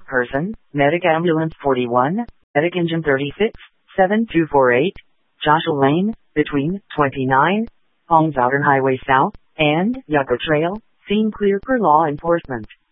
person, Medic Ambulance 41, Medic Engine 36, 7248, Joshua Lane, between 29, Palm Southern Highway South, and Yucca Trail, scene clear for law enforcement.